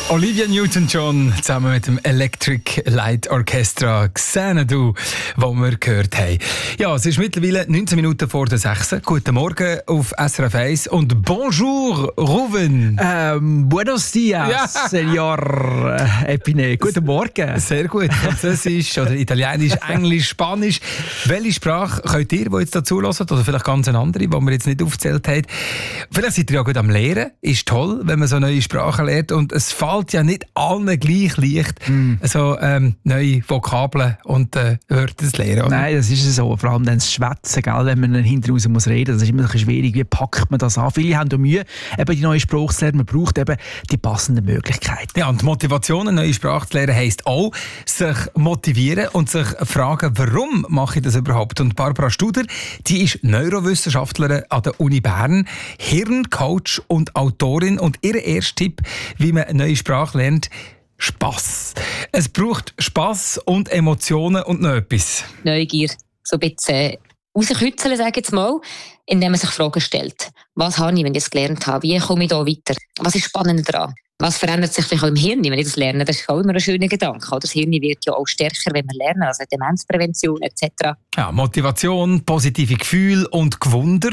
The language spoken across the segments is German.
Olivia Newton-John zusammen mit dem Electric Light Orchestra «Xanadu», das wir gehört haben. Ja, es ist mittlerweile 19 Minuten vor der 6. Guten Morgen auf SRF 1 und bonjour, Ruben. Buenos dias, Ja. Senor Epine. Guten Morgen. Sehr gut. Französisch oder Italienisch, Englisch, Spanisch. Welche Sprache könnt ihr, die jetzt dazu hören, oder vielleicht ganz eine andere, die wir jetzt nicht aufgezählt haben? Vielleicht seid ihr ja gut am Lehren. Ist toll, wenn man so neue Sprachen lernt. Und es fällt ja nicht allen gleich leicht, so neue Vokabeln und Wörter zu lernen. Oder? Nein, das ist so. Vor allem dann das Schwätzen, gell, wenn man dann hinten raus muss reden. Das ist immer ein bisschen schwierig. Wie packt man das an? Viele haben da Mühe, eben die neue Sprache zu lernen. Man braucht eben die passenden Möglichkeiten. Ja, und Motivation, eine neue Sprache zu lernen, heisst auch, sich motivieren und sich fragen, warum mache ich das überhaupt? Und Barbara Studer, die ist Neurowissenschaftlerin an der Uni Bern, Hirncoach und Autorin. Und ihr erster Tipp, wie man eine neue Sprache lernt: Spass. Es braucht Spass und Emotionen und noch etwas. Neugier so ein bisschen rauskitzeln, sage ich jetzt mal, indem man sich Fragen stellt. Was habe ich, wenn ich das gelernt habe? Wie komme ich da weiter? Was ist spannend daran? Was verändert sich vielleicht auch im Hirn, wenn ich das lerne? Das ist auch immer ein schöner Gedanke. Das Hirn wird ja auch stärker, wenn wir lernen, also Demenzprävention etc. Ja, Motivation, positive Gefühle und Gewunder.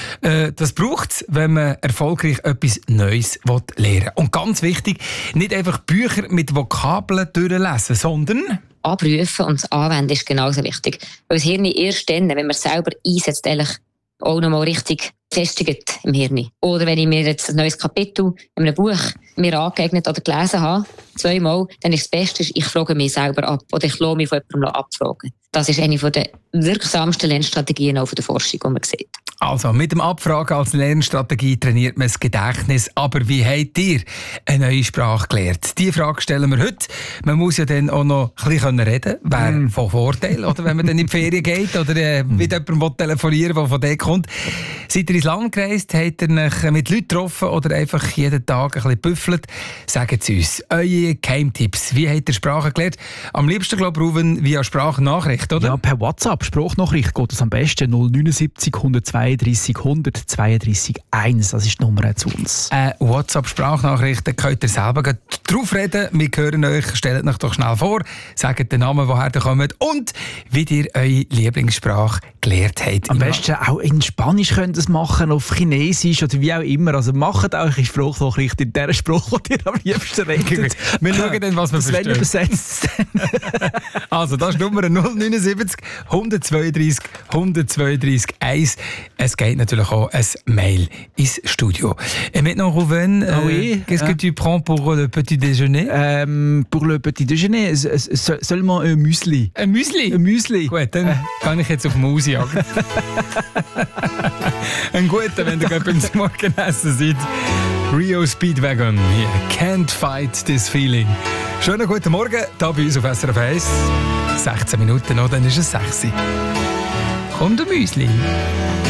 Das braucht es, wenn man erfolgreich etwas Neues lernen will. Und ganz wichtig, nicht einfach Bücher mit Vokabeln durchlesen, sondern Abrufen und das Anwenden ist genauso wichtig. Weil das Hirn erst dann, wenn man es selber einsetzt, eigentlich auch nochmal richtig festigt im Hirn. Oder wenn ich mir jetzt ein neues Kapitel in einem Buch mir angeeignet oder gelesen habe, 2-mal, dann ist das Beste, ich frage mich selber ab oder ich lasse mich von jemandem abfragen. Das ist eine der wirksamsten Lernstrategien auch von der Forschung, die man sieht. Also, mit dem Abfragen als Lernstrategie trainiert man das Gedächtnis. Aber wie habt ihr eine neue Sprache gelernt? Diese Frage stellen wir heute. Man muss ja dann auch noch ein bisschen reden können. Wäre von Vorteil, oder wenn man dann in die Ferien geht oder mit jemandem telefonieren will, der von dort kommt. Seid ihr ins Land gereist? Habt ihr euch mit Leuten getroffen oder einfach jeden Tag ein bisschen büffelt? Sagt es uns. Eure Geheimtipps. Wie habt ihr Sprache gelernt? Am liebsten, glaube ich, Ruben, via Sprachnachricht, oder? Ja, per WhatsApp, Sprachnachricht geht es am besten. 079 132 132 1. Das ist die Nummer zu uns. WhatsApp-Sprachnachricht, da könnt ihr selber drauf reden. Wir hören euch, stellt euch doch schnell vor, sagt den Namen, woher ihr kommt und wie ihr eure Lieblingssprache gelernt habt. Am besten auch in Spanisch könnt ihr es machen, auf Chinesisch oder wie auch immer. Also macht auch eure Sprachnachricht in der Sprache, die ihr am liebsten redet. Wir schauen dann, was wir verstehen. Übersetzt. Also, das ist Nummer 079 132 132 1. Es geht natürlich auch ein Mail ins Studio. Et maintenant, Ruben, oui, qu'est-ce que tu prends pour le petit déjeuner? Pour le petit déjeuner, seulement un Müsli. Ein Müsli? Ein Müsli. Gut, dann kann ich jetzt auf Maus jagen. Ein guter, wenn ihr gerade beim Morgenessen seid. Rio Speedwagon hier. Can't fight this feeling. Schönen guten Morgen, hier bei uns auf SRF 1. 16 Minuten noch, dann ist es 6 Uhr. Und ein Müsli.